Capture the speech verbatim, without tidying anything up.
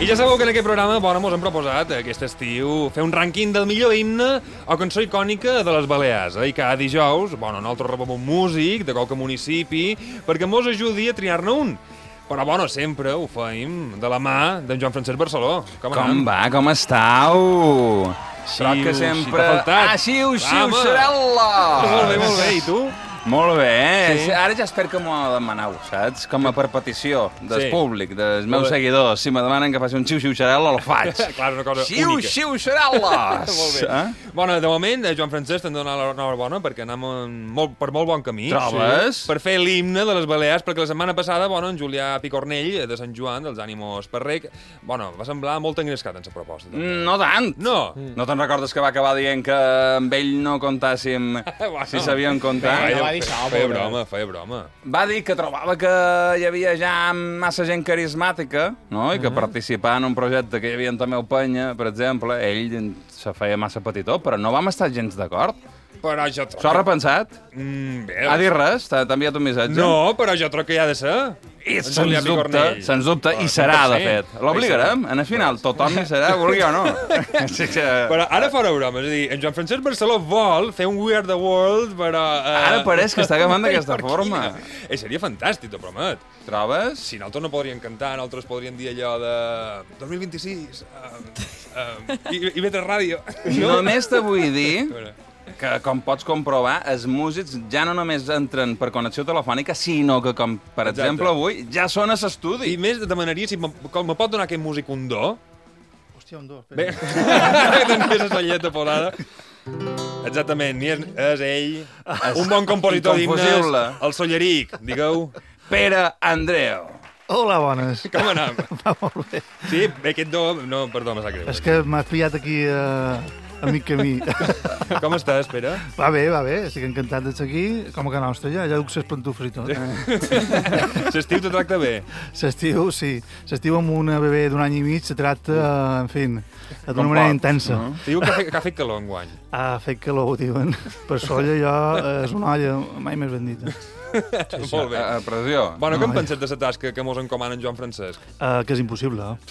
I ja sabeu que en aquest programa, bueno, mos hem proposat aquest estiu fer un rànquing del millor himne o cançó icònica de les Balears. Eh? I cada dijous, bueno, nosaltres rebem un músic de qualque municipi perquè mos ajudi a triar-ne un. Però, bueno, sempre ho fem de la mà d'en Joan Francesc Barceló. Com, Com va? Com estàu? Xiu, que sempre... si t'ha faltat. Ah, xiu, xiu, xarel·la! Molt bé, molt bé. I tu? Molt bé. Sí. Ara ja espero que m'ho demaneu, saps? Com a per petició del Sí. públic, dels meus seguidors. Si me demanen que faci un xiu, xiu, xarel·la, el faig. Clar, una cosa xiu, única. xiu, xarel·la! Molt bé. Eh? Bueno, de moment, Joan Francesc t'han donat l'enhorabona perquè anem en molt, per molt bon camí. Trobes? Sí. Per fer l'himne de les Balears, perquè la setmana passada, bueno, en Julià Picornell, de Sant Joan, dels Ànimos Perrec, bueno, va semblar molt engrescat en sa proposta. També. No tant. No. No te'n recordes que va acabar dient que amb ell no comptàssim Bueno. si sabíem comptar? Feia, no va dir això, feia pobre. broma, feia broma. Va dir que trobava que hi havia ja massa gent carismàtica, no? I que participar en un projecte que hi havia en Tomeu Penya, per exemple, ell se feia massa petitó, però no vam estar gens d'acord. Però jo troc... S'ho ha repensat? Mm, bé, Ha dit res? T'ha t'ha enviat un missatge? No, però jo troc que hi ha de ser. I En sens Julià dubte, Picornell. sens dubte, Ah, i serà, de cent per cent. fet. L'obligarem, en el final, tothom hi serà, vulgui o no. Sí que... Però ara fora broma, és a dir, en Joan Francesc Barceló vol fer un We Are the World, però... Eh... Ara pareix que està agafant d'aquesta Per forma. quina? Eh, seria fantàstic, t'ho promet. Trobes? Si nosaltres no podríem cantar, nosaltres podríem dir allò de... dos mil vint-i-sis, uh, uh, i, i vetre ràdio. Només te vull dir A veure. que, com pots comprovar, els músics ja no només entren per connexió telefònica, sinó que, com per Exacte. exemple avui, ja són a l'estudi. I més, demanaria si me, com me pot donar aquest músic un do. Hòstia, un dos. Bé, tenies la solleta posada. Exactament, ni és, és ell, un bon compositor d'himnes, Inconfusible. el Solleric, digueu. Pere Andreu. Hola, bones. Com anem? Va molt bé. Sí, bé, aquest do... No, perdó, me sap greu. És que m'has pillat aquí eh, a mig camí. Com estàs, Pere? Va bé, va bé. Estic encantat de seguir. Com a que nostra, ja. Ja duc ses pantufres i tot. L'estiu te tracta bé? S'estiu, sí. S'estiu amb una bebè d'un any i mig se tracta, eh, en fi, d'una Com manera pot, intensa. no? Diu que ha, fet, que ha fet calor enguany. Ha fet calor, ho diuen. Per solla jo eh, és una olla mai més ben dita. Sí, Molt bé. A, a pressió. Bueno, què en Ai. penses de la tasca que mos encomana en Joan Francesc? Uh, que és impossible.